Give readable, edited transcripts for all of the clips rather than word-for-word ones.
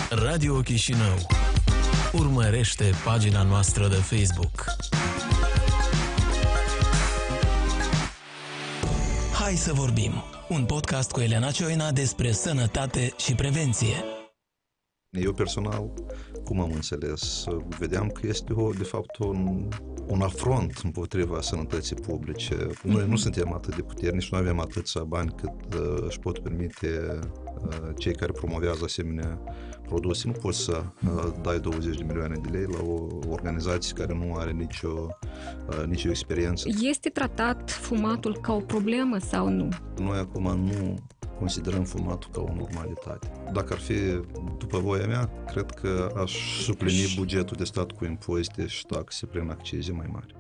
Radio Chișinău. Urmărește pagina noastră de Facebook. Hai să vorbim. Un podcast cu Elena Cioina despre sănătate și prevenție. Eu personal, cum am înțeles, vedeam că este de fapt un afront împotriva sănătății publice. Noi nu suntem atât de puternici, nu avem atâția bani cât își pot permite cei care promovează asemenea produse. Nu poți să dai 20 de milioane de lei la o organizație care nu are nicio experiență. Este tratat fumatul ca o problemă sau nu? Noi acum nu considerăm fumatul ca o normalitate. Dacă ar fi după voia mea, cred că aș suplini bugetul de stat cu impozite și taxe prin accize mai mari.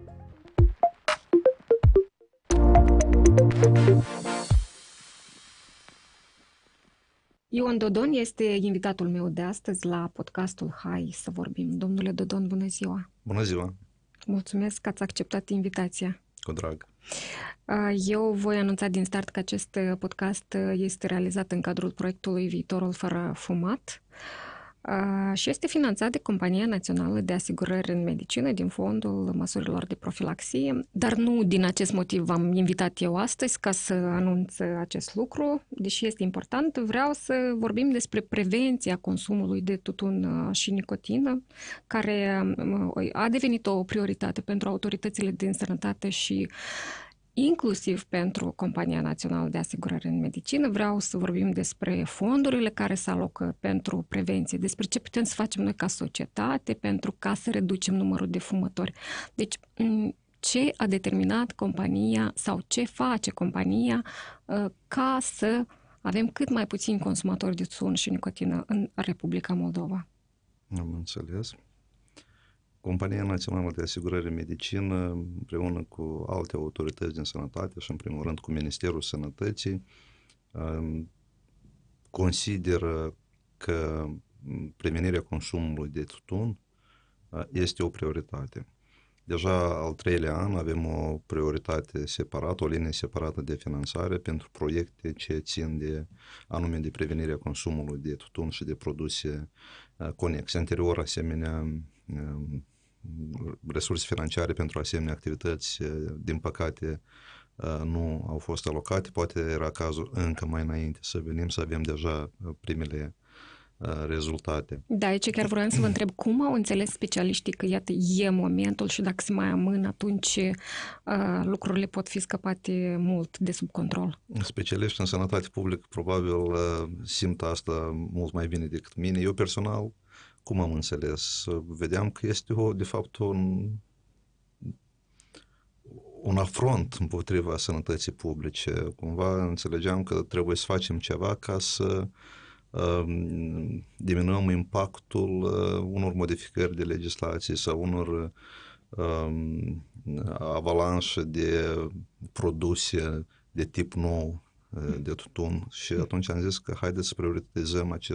Ion Dodon este invitatul meu de astăzi la podcastul Hai să vorbim. Domnule Dodon, bună ziua! Bună ziua! Mulțumesc că ați acceptat invitația. Cu drag! Eu voi anunța din start că acest podcast este realizat în cadrul proiectului Viitorul fără fumat și este finanțat de Compania Națională de Asigurări în Medicină din Fondul Măsurilor de Profilaxie, dar nu din acest motiv v-am invitat eu astăzi ca să anunț acest lucru, deși este important. Vreau să vorbim despre prevenția consumului de tutun și nicotină, care a devenit o prioritate pentru autoritățile din sănătate și inclusiv pentru Compania Națională de Asigurări în Medicină. Vreau să vorbim despre fondurile care se alocă pentru prevenție, despre ce putem să facem noi ca societate pentru ca să reducem numărul de fumători. Deci, ce a determinat compania sau ce face compania ca să avem cât mai puțini consumatori de tutun și nicotină în Republica Moldova? Am înțeles. Compania Națională de Asigurări în Medicină, împreună cu alte autorități din sănătate și, în primul rând, cu Ministerul Sănătății, consideră că prevenirea consumului de tutun este o prioritate. Deja al treilea an avem o prioritate separată, o linie separată de finanțare pentru proiecte ce țin anume de prevenirea consumului de tutun și de produse conexe. Anterior, asemenea resurse financiare pentru asemenea activități, din păcate, nu au fost alocate. Poate era cazul încă mai înainte să venim, să avem deja primele rezultate. Da, aici chiar vreau să vă întreb cum au înțeles specialiștii că, iată, e momentul și dacă se mai amână, atunci lucrurile pot fi scăpate mult de sub control. Specialiștii în sănătate publică probabil simt asta mult mai bine decât mine. Eu personal, cum am înțeles, vedeam că este de fapt un afront împotriva sănătății publice. Cumva înțelegeam că trebuie să facem ceva ca să diminuăm impactul unor modificări de legislație sau unor avalanșe de produse de tip nou de tutun și atunci am zis că haideți să prioritizăm acest